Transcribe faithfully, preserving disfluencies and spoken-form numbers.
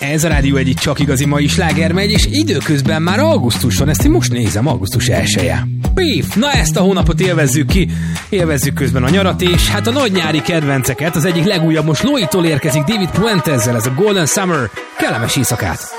Ez a Rádió egyik csak igazi mai sláger megy, és időközben már augusztus van, ezt én most nézem, augusztus elseje. Beef! Na ezt a hónapot élvezzük ki, élvezzük közben a nyarat, és hát a nagy nyári kedvenceket, az egyik legújabb most Lóitól érkezik David Puentezzel, ez a Golden Summer, kellemes éjszakát!